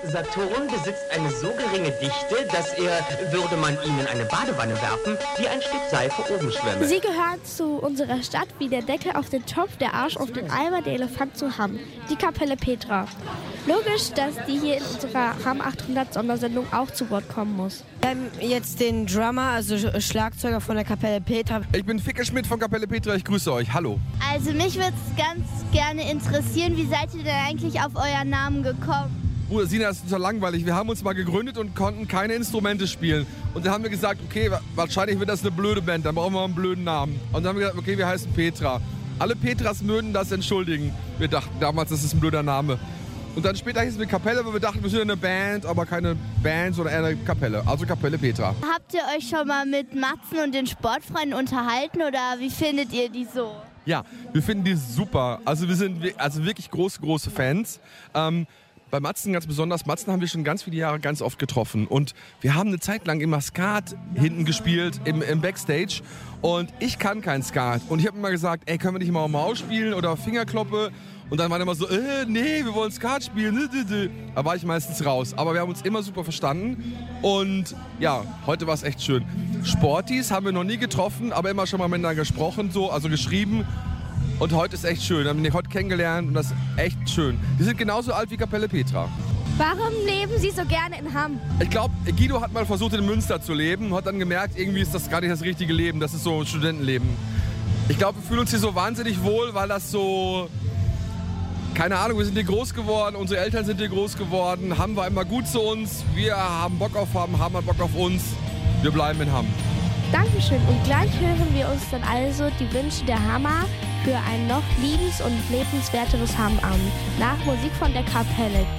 Saturn besitzt eine so geringe Dichte, dass er, würde man ihn in eine Badewanne werfen, wie ein Stück Seife oben schwämme. Sie gehört zu unserer Stadt wie der Deckel auf den Topf, der Arsch auf den Eimer, der Elefant zu Hamm. Die Kapelle Petra. Logisch, dass die hier in unserer Hamm 800 Sondersendung auch zu Wort kommen muss. Wir haben jetzt den Drummer, also Schlagzeuger von der Kapelle Petra. Ich bin Ficke Schmidt von Kapelle Petra, ich grüße euch, hallo. Also mich würde es ganz gerne interessieren, wie seid ihr denn eigentlich auf euren Namen gekommen? Bruder Sina, das ist total langweilig. Wir haben uns mal gegründet und konnten keine Instrumente spielen. Und dann haben wir gesagt, okay, wahrscheinlich wird das eine blöde Band, dann brauchen wir einen blöden Namen. Und dann haben wir gesagt, okay, wir heißen Petra. Alle Petras mögen das entschuldigen. Wir dachten damals, das ist ein blöder Name. Und dann später hießen wir Kapelle, weil wir dachten, wir sind eine Band, aber keine Band, sondern eher eine Kapelle. Also Kapelle Petra. Habt ihr euch schon mal mit Matzen und den Sportfreunden unterhalten oder wie findet ihr die so? Ja, wir finden die super. Also wir sind wirklich große Fans. Bei Matzen ganz besonders. Matzen haben wir schon ganz viele Jahre ganz oft getroffen. Und wir haben eine Zeit lang immer Skat hinten gespielt, im Backstage. Und ich kann kein Skat. Und ich habe immer gesagt, ey, können wir nicht mal Maus spielen oder Fingerkloppe? Und dann waren immer so, nee, wir wollen Skat spielen. Da war ich meistens raus. Aber wir haben uns immer super verstanden. Und ja, heute war es echt schön. Sportis haben wir noch nie getroffen, aber immer schon mal miteinander gesprochen, so, also geschrieben. Und heute ist echt schön. Wir haben die heute kennengelernt und das ist echt schön. Die sind genauso alt wie Kapelle Petra. Warum leben Sie so gerne in Hamm? Ich glaube, Guido hat mal versucht, in Münster zu leben und hat dann gemerkt, irgendwie ist das gar nicht das richtige Leben. Das ist so ein Studentenleben. Ich glaube, wir fühlen uns hier so wahnsinnig wohl, weil das so... Keine Ahnung, wir sind hier groß geworden, unsere Eltern sind hier groß geworden. Hamm war immer gut zu uns. Wir haben Bock auf Hamm, Hamm hat Bock auf uns. Wir bleiben in Hamm. Dankeschön. Und gleich hören wir uns dann also die Wünsche der Hammer für ein noch liebens- und lebenswerteres Hamm an. Nach Musik von der Kapelle.